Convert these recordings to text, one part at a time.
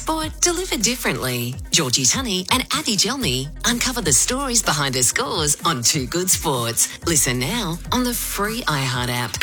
sport delivered differently. Georgie Tunney and Abby Gelmy uncover the stories behind the scores on Too Good Sports. Listen now on the free iHeart app.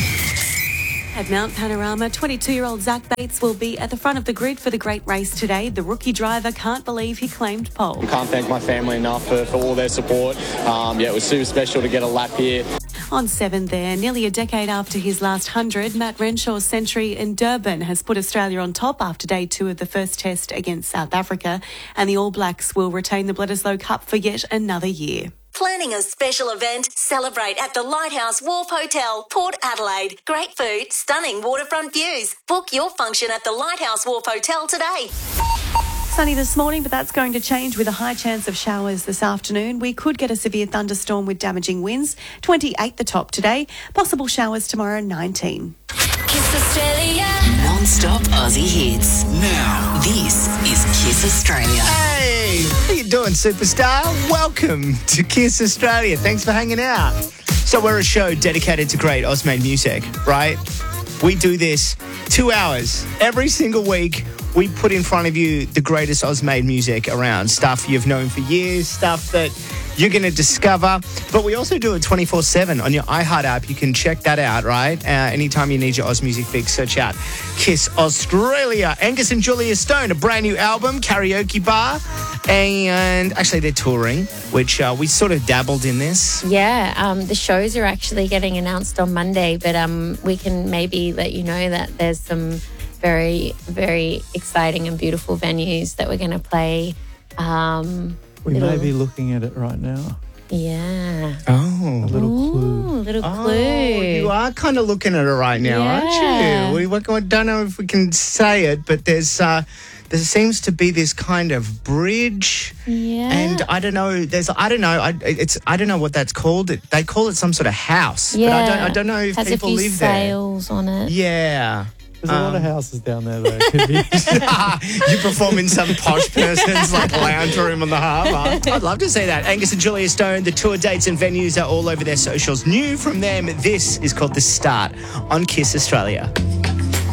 At Mount Panorama, 22-year-old Zach Bates will be at the front of the grid for the great race today. The rookie driver can't believe he claimed pole. Can't thank my family enough for all their support. It was super special to get a lap here. On 7 there, nearly a decade after his last 100, Matt Renshaw's century in Durban has put Australia on top after day 2 of the first test against South Africa, and the All Blacks will retain the Bledisloe Cup for yet another year. Planning a special event? Celebrate at the Lighthouse Wharf Hotel, Port Adelaide. Great food, stunning waterfront views. Book your function at the Lighthouse Wharf Hotel today. Sunny this morning, but that's going to change with a high chance of showers this afternoon. We could get a severe thunderstorm with damaging winds. 28 the top today. Possible showers tomorrow, 19. Kiss Australia. Non-stop Aussie hits. Now, this is Kiss Australia. Hey, how you doing, superstar? Welcome to Kiss Australia. Thanks for hanging out. So we're a show dedicated to great Ausmade music, right? We do this 2 hours every single week. We put in front of you the greatest Ausmade music around, stuff you've known for years, stuff that you're going to discover. But we also do it 24/7 on your iHeart app. You can check that out, right? Anytime you need your Oz music fix, search out Kiss Australia. Angus and Julia Stone, a brand new album, Karaoke Bar. And actually they're touring, which we sort of dabbled in this. Yeah, the shows are actually getting announced on Monday, but we can maybe let you know that there's some very, very exciting and beautiful venues that we're going to play. We may be looking at it right now. Yeah. Oh. A little clue. A little clue. Oh, you are kind of looking at it right now, aren't you? We don't know if we can say it, but there seems to be this kind of bridge. Yeah. And I don't know. I don't know what that's called. They call it some sort of house. Yeah. But I don't know if has people a few live there. sails on it. Yeah. There's a lot of houses down there, though. Could be. You perform in some posh person's lounge room on the harbour. I'd love to see that. Angus and Julia Stone, the tour dates and venues are all over their socials. New from them, this is called The Start on Kiss Australia.